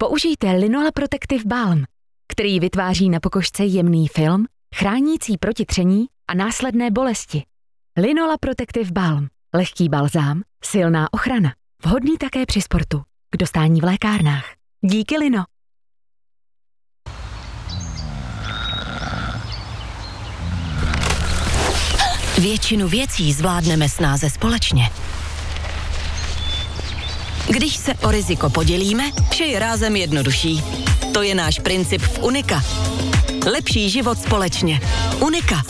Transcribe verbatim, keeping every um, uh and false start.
Použijte Linola Protective Balm, který vytváří na pokožce jemný film, chránící proti tření a následné bolesti. Linola Protective Balm. Lehký balzám, silná ochrana. Vhodný také při sportu. K dostání v lékárnách. Díky Lino. Většinu věcí zvládneme snáze společně. Když se o riziko podělíme, vše je rázem jednodušší. To je náš princip v Unika. Lepší život společně. Unika.